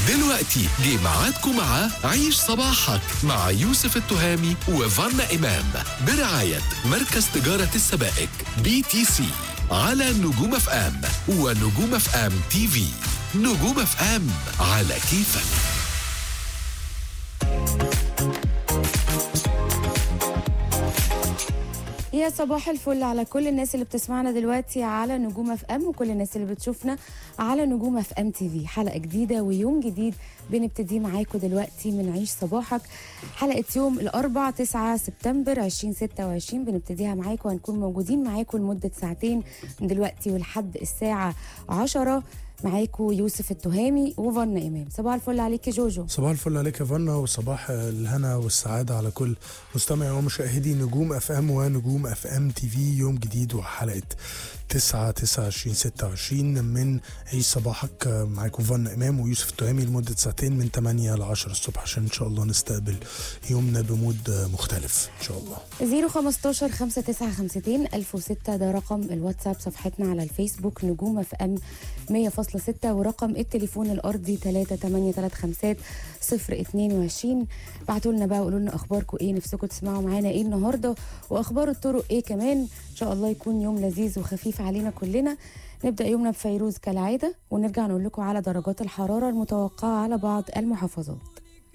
دلوقتي جه ميعادكم مع عيش صباحك مع يوسف التهامي وفانا إمام برعاية مركز تجارة السبائك BTC على نجوم اف ام ونجوم اف ام تي في. نجوم اف ام على كيفك. يا صباح الفل على كل الناس اللي بتسمعنا دلوقتي على نجوم اف ام وكل الناس اللي بتشوفنا على نجوم اف ام تي في. حلقه جديده ويوم جديد بنبتدي معاكم دلوقتي من عيش صباحك. حلقه يوم الاربعاء 9 سبتمبر 2026 بنبتديها معاكم، هنكون موجودين معاكم لمده ساعتين من دلوقتي ولحد الساعه 10. معاكم يوسف التهامي وفانا إمام. صباح الفل عليك يا جوجو. صباح الفل عليك يا فانا، وصباح الهنا والسعادة على كل مستمعي ومشاهدي نجوم اف ام ونجوم اف ام تي في. يوم جديد وحلقة 9/9/2026 من عيش صباحك. معاكم فانا إمام ويوسف التهامي لمدة ساعتين من 8 ل 10 الصبح عشان ان شاء الله نستقبل يومنا بمود مختلف ان شاء الله. 015 5952 1006 ده رقم الواتساب، صفحتنا على الفيسبوك نجوم اف ام 100.6 ورقم التليفون الارضي 3835022. بعتوا لنا بقى وقولوا لنا اخباركم ايه، نفسكم تسمعوا معانا ايه النهارده، واخبار الطرق ايه كمان. ان شاء الله يكون يوم لذيذ وخفيف علينا كلنا. نبدا يومنا بفيروز كالعاده ونرجع نقول لكم على درجات الحراره المتوقعه على بعض المحافظات.